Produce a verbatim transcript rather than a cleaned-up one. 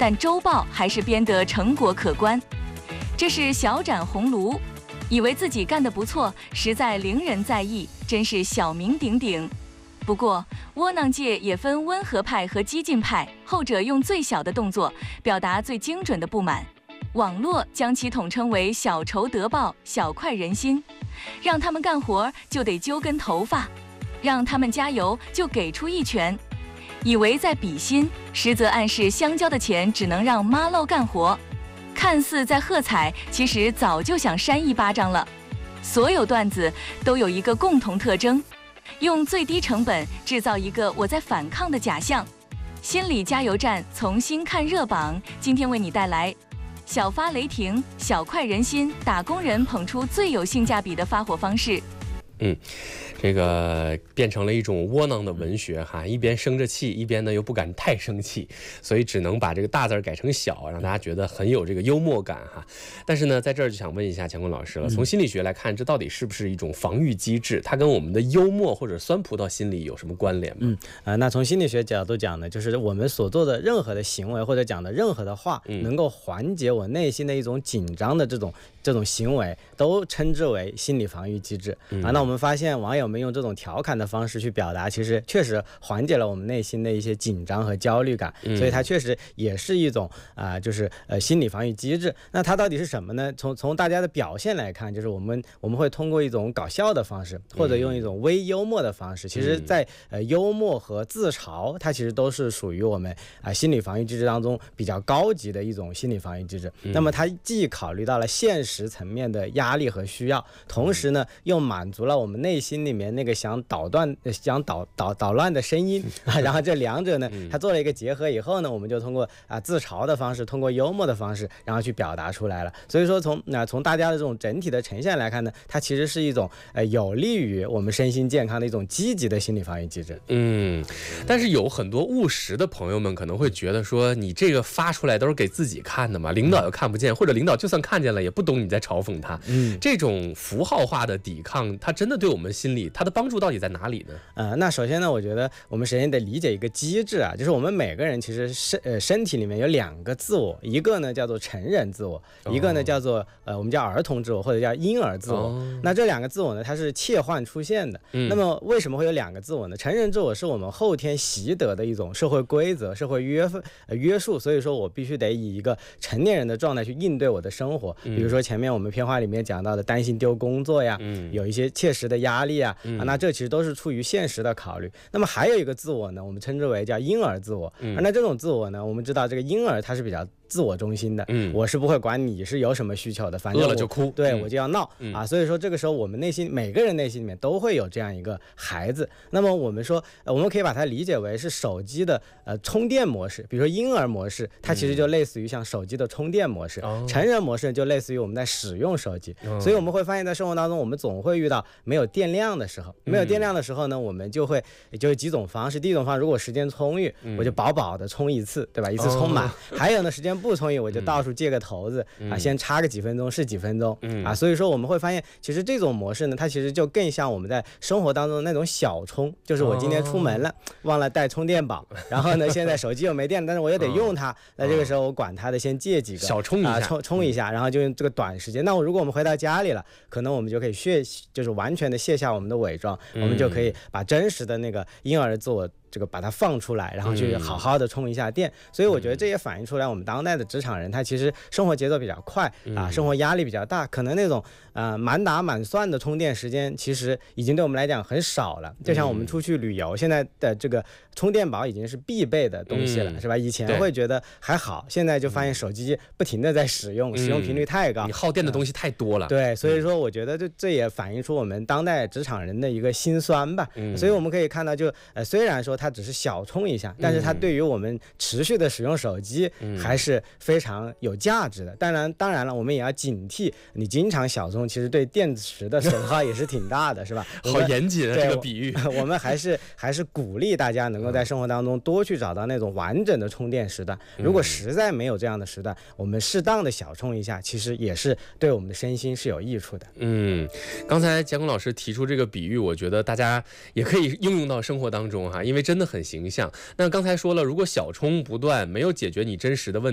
但周报还是编得成果可观。这是小展鸿胪，以为自己干得不错，实在令人在意，真是小名鼎鼎。不过，窝囊界也分温和派和激进派，后者用最小的动作表达最精准的不满。网络将其统称为小仇得报、小快人心，让他们干活就得揪根头发，让他们加油就给出一拳，以为在比心，实则暗示香蕉的钱只能让妈烙干活。看似在喝彩，其实早就想扇一巴掌了。所有段子都有一个共同特征，用最低成本制造一个我在反抗的假象。心理加油站重新看热榜，今天为你带来小发雷霆，小快人心，打工人捧出最有性价比的发火方式。 嗯，这个变成了一种窝囊的文学哈，一边生着气，一边呢又不敢太生气，所以只能把这个大字改成小，让大家觉得很有这个幽默感哈。但是呢，在这儿就想问一下乾坤老师了，从心理学来看，这到底是不是一种防御机制？它跟我们的幽默或者酸葡萄心理有什么关联吗？ 嗯，呃，那从心理学角度讲呢，就是我们所做的任何的行为或者讲的任何的话，嗯、能够缓解我内心的一种紧张的这种这种行为，都称之为心理防御机制、嗯、啊。那我们发现网友们用这种调侃的方式去表达，其实确实缓解了我们内心的一些紧张和焦虑感，嗯、所以它确实也是一种啊、呃，就是呃心理防御机制。那它到底是什么呢？从从大家的表现来看，就是我们我们会通过一种搞笑的方式，或者用一种微幽默的方式。嗯、其实在，在呃幽默和自嘲，它其实都是属于我们啊、呃、心理防御机制当中比较高级的一种心理防御机制。嗯、那么它既考虑到了现实层面的压力和需要，同时呢又满足了我们内心里面那个想捣乱、想捣捣捣乱的声音啊。然后这两者呢，它做了一个结合以后呢，我们就通过啊自嘲的方式，通过幽默的方式，然后去表达出来了。所以说从那、呃、从大家的这种整体的呈现来看呢，它其实是一种呃有利于我们身心健康的一种积极的心理防御机制。 嗯，但是有很多务实的朋友们可能会觉得说，你这个发出来都是给自己看的嘛，领导又看不见，或者领导就算看见了也不懂你在嘲讽他。嗯，这种符号化的抵抗，它真的对我们心理它的帮助到底在哪里呢？ 呃，那首先呢，我觉得我们首先得理解一个机制啊，就是我们每个人其实身呃身体里面有两个自我，一个呢叫做成人自我，一个呢叫做呃我们叫儿童自我或者叫婴儿自我。哦、那这两个自我呢，它是切换出现的。嗯、那么为什么会有两个自我呢？成人自我是我们后天习得的一种社会规则、社会约呃约束，所以说我必须得以一个成年人的状态去应对我的生活。嗯、比如说前面我们片花里面讲到的担心丢工作呀，嗯、有一些切实的压力啊，嗯、啊，那这其实都是出于现实的考虑。那么还有一个自我呢，我们称之为叫婴儿自我。嗯、而那这种自我呢，我们知道这个婴儿他是比较自我中心的，嗯、我是不会管你是有什么需求的，反正饿了就哭， 对、 嗯、 我就要闹、嗯、啊。所以说这个时候我们内心每个人内心里面都会有这样一个孩子。那么我们说，呃、我们可以把它理解为是手机的呃充电模式，比如说婴儿模式，它其实就类似于像手机的充电模式；嗯、成人模式就类似于我们在使用手机。哦、所以我们会发现，在生活当中，我们总会遇到没有电量的时候。没有电量的时候呢，我们就会就有几种方式。第一种方式，如果时间充裕，嗯、我就饱饱的充一次，对吧？一次充满。哦、还有呢，时间不充裕，我就到处借个头子、嗯、啊，先插个几分钟是几分钟、嗯、啊。所以说我们会发现，其实这种模式呢，它其实就更像我们在生活当中的那种小充，就是我今天出门了，哦、忘了带充电宝，然后呢，现在手机又没电，但是我又得用它，哦、那这个时候我管它的先借几个， 小充一下， 啊、充充一下，然后就用这个短时间。那我如果我们回到家里了，可能我们就可以卸，就是完全的卸下我们的伪装，嗯、我们就可以把真实的那个婴儿自我这个把它放出来，然后去好好的充一下电。嗯、所以我觉得这也反映出来，我们当代的职场人他其实生活节奏比较快啊，生活压力比较大，可能那种呃满打满算的充电时间其实已经对我们来讲很少了。就像我们出去旅游，现在的这个充电宝已经是必备的东西了，嗯、是吧？以前会觉得还好，现在就发现手机不停的在使用，嗯、使用频率太高， 你耗电的东西太多了。 嗯、对，所以说我觉得这这也反映出我们当代职场人的一个辛酸吧。嗯、所以我们可以看到就，就呃虽然说它只是小充一下，但是它对于我们持续的使用手机还是非常有价值的。当然，当然了，我们也要警惕，你经常小充，其实对电池的损耗也是挺大的，是吧？ 好严谨啊，这个比喻。 我们还是还是鼓励大家能够在生活当中多去找到那种完整的充电时段。如果实在没有这样的时段，我们适当的小充一下，其实也是对我们的身心是有益处的。 嗯，刚才乾坤老师提出这个比喻，我觉得大家也可以应用到生活当中哈，因为真的很形象。那刚才说了，如果小充不断，没有解决你真实的问题。